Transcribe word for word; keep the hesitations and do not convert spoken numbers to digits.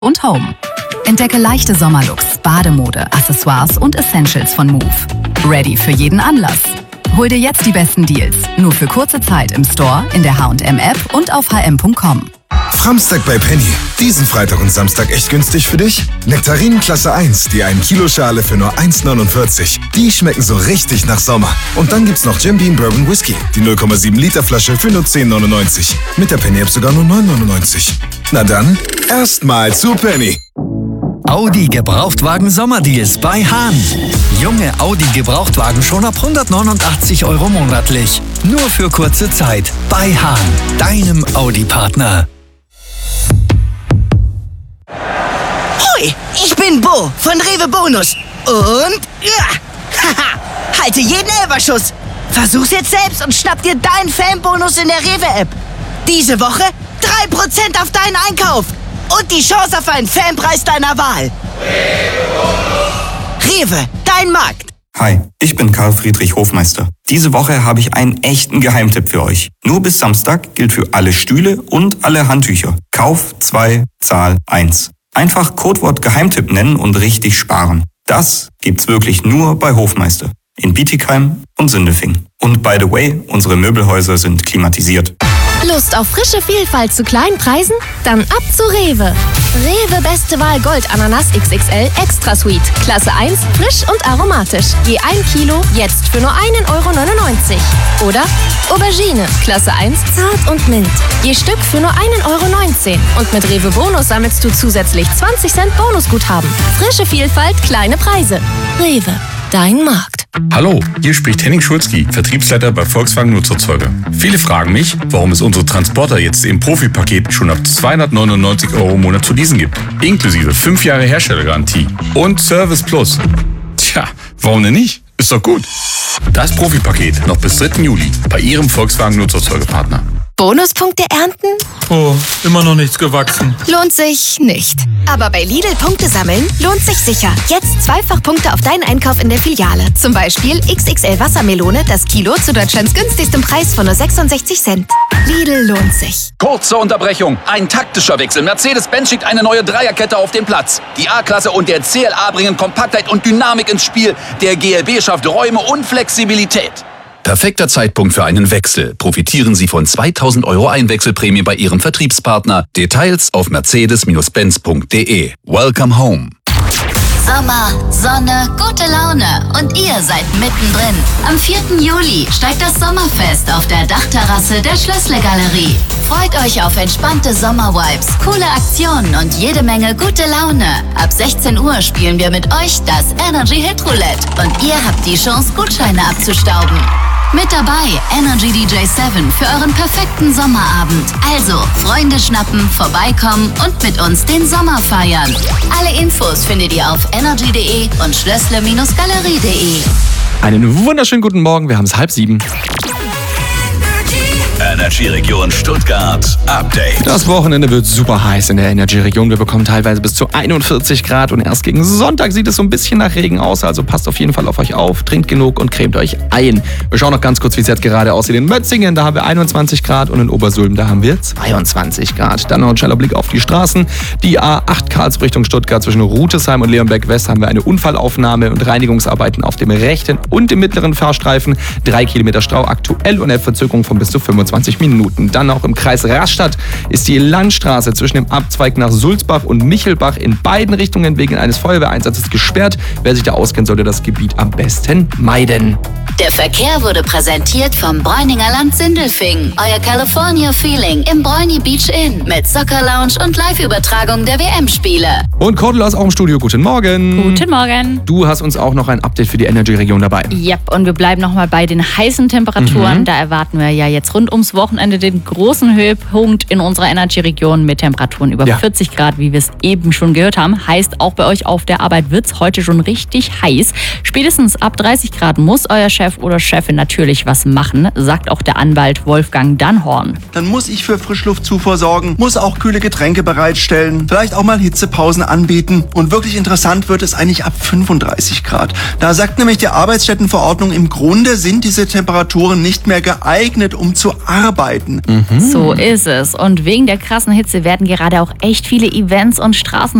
und Home. Entdecke leichte Sommerlooks, Bademode, Accessoires und Essentials von Move. Ready für jeden Anlass. Hol dir jetzt die besten Deals. Nur für kurze Zeit im Store, in der H und M-App und auf h m punkt com. Framstag bei Penny. Diesen Freitag und Samstag echt günstig für dich? Nektarinen Klasse eins, die ein Kilo Schale für nur eins neunundvierzig. Die schmecken so richtig nach Sommer. Und dann gibt's noch Jim Beam Bourbon Whisky, die null Komma sieben Liter Flasche für nur zehn neunundneunzig. Mit der Penny-App sogar nur neun neunundneunzig. Na dann, erstmal zu Penny. Audi Gebrauchtwagen Sommerdeals bei Hahn. Junge Audi Gebrauchtwagen schon ab hundertneunundachtzig Euro monatlich. Nur für kurze Zeit bei Hahn, deinem Audi-Partner. Hoi, ich bin Bo von Rewe Bonus. Und ja, haha, halte jeden Elferschuss. Versuch's jetzt selbst und schnapp dir deinen Fanbonus in der Rewe-App. Diese Woche drei Prozent auf deinen Einkauf. Und die Chance auf einen Fanpreis deiner Wahl. Rewe, dein Markt. Hi, ich bin Karl Friedrich Hofmeister. Diese Woche habe ich einen echten Geheimtipp für euch. Nur bis Samstag gilt für alle Stühle und alle Handtücher. Kauf zwei, Zahl eins. Einfach Codewort Geheimtipp nennen und richtig sparen. Das gibt's wirklich nur bei Hofmeister. In Bietigheim und Sindelfingen. Und by the way, unsere Möbelhäuser sind klimatisiert. Lust auf frische Vielfalt zu kleinen Preisen? Dann ab zu Rewe. Rewe Beste Wahl Gold Ananas X X L Extra Sweet. Klasse eins, frisch und aromatisch. Je ein Kilo, jetzt für nur einen Euro neunundneunzig. Oder Aubergine, Klasse eins, zart und mild. Je Stück für nur einen Euro neunzehn. Und mit Rewe Bonus sammelst du zusätzlich zwanzig Cent Bonusguthaben. Frische Vielfalt, kleine Preise. Rewe, dein Markt. Hallo, hier spricht Henning Schulzki, Vertriebsleiter bei Volkswagen Nutzerzeuger. Viele fragen mich, warum es unsere Transporter jetzt im Profipaket schon ab zweihundertneunundneunzig Euro im Monat zu leasen gibt. Inklusive fünf Jahre Herstellergarantie und Service Plus. Tja, warum denn nicht? Ist doch gut. Das Profipaket noch bis dritten Juli bei Ihrem Volkswagen Nutzerzeugerpartner. Bonuspunkte ernten? Oh, immer noch nichts gewachsen. Lohnt sich nicht. Aber bei Lidl Punkte sammeln lohnt sich sicher. Jetzt zweifach Punkte auf deinen Einkauf in der Filiale. Zum Beispiel X X L Wassermelone, das Kilo zu Deutschlands günstigstem Preis von nur sechsundsechzig Cent. Lidl lohnt sich. Kurze Unterbrechung. Ein taktischer Wechsel. Mercedes-Benz schickt eine neue Dreierkette auf den Platz. Die A-Klasse und der C L A bringen Kompaktheit und Dynamik ins Spiel. Der G L B schafft Räume und Flexibilität. Perfekter Zeitpunkt für einen Wechsel. Profitieren Sie von zweitausend Euro Einwechselprämie bei Ihrem Vertriebspartner. Details auf mercedes Benz punkt de. Welcome home. Sommer, Sonne, gute Laune und ihr seid mittendrin. Am vierten Juli steigt das Sommerfest auf der Dachterrasse der Schlössle-Galerie. Freut euch auf entspannte Sommervibes, coole Aktionen und jede Menge gute Laune. Ab sechzehn Uhr spielen wir mit euch das Energy Hit Roulette und ihr habt die Chance, Gutscheine abzustauben. Mit dabei Energy D J sieben für euren perfekten Sommerabend. Also Freunde schnappen, vorbeikommen und mit uns den Sommer feiern. Alle Infos findet ihr auf energy punkt de und schlössle Galerie punkt de. Einen wunderschönen guten Morgen, wir haben es halb sieben. Energy-Region Stuttgart Update. Das Wochenende wird super heiß in der Energy-Region. Wir bekommen teilweise bis zu einundvierzig Grad und erst gegen Sonntag sieht es so ein bisschen nach Regen aus. Also passt auf jeden Fall auf euch auf, trinkt genug und cremt euch ein. Wir schauen noch ganz kurz, wie es jetzt gerade aussieht. In Mötzingen, da haben wir einundzwanzig Grad und in Obersulm, da haben wir zweiundzwanzig Grad. Dann noch ein schneller Blick auf die Straßen. Die A acht Karlsruhe Richtung Stuttgart zwischen Rutesheim und Leonberg West haben wir eine Unfallaufnahme und Reinigungsarbeiten auf dem rechten und dem mittleren Fahrstreifen. Drei Kilometer Stau aktuell und eine Verzögerung von bis zu fünfundzwanzig Minuten. Dann auch im Kreis Rastatt ist die Landstraße zwischen dem Abzweig nach Sulzbach und Michelbach in beiden Richtungen wegen eines Feuerwehreinsatzes gesperrt. Wer sich da auskennt, sollte das Gebiet am besten meiden. Der Verkehr wurde präsentiert vom Bräuninger Land Sindelfingen. Euer California Feeling im Bräuni Beach Inn mit Soccer Lounge und Live-Übertragung der W M-Spiele. Und Cordula ist auch im Studio. Guten Morgen. Guten Morgen. Du hast uns auch noch ein Update für die Energy-Region dabei. Ja, yep, und wir bleiben nochmal bei den heißen Temperaturen. Mhm. Da erwarten wir ja jetzt rund ums Wochenende den großen Höhepunkt in unserer Energy-Region mit Temperaturen über ja. vierzig Grad, wie wir es eben schon gehört haben. Heißt, auch bei euch auf der Arbeit wird es heute schon richtig heiß. Spätestens ab dreißig Grad muss euer Chef oder Chefin natürlich was machen, sagt auch der Anwalt Wolfgang Dannhorn. Dann muss ich für Frischluftzufuhr sorgen, muss auch kühle Getränke bereitstellen, vielleicht auch mal Hitzepausen anbieten. Und wirklich interessant wird es eigentlich ab fünfunddreißig Grad. Da sagt nämlich die Arbeitsstättenverordnung, im Grunde sind diese Temperaturen nicht mehr geeignet, um zu arbeiten. arbeiten. So ist es. Und wegen der krassen Hitze werden gerade auch echt viele Events und Straßen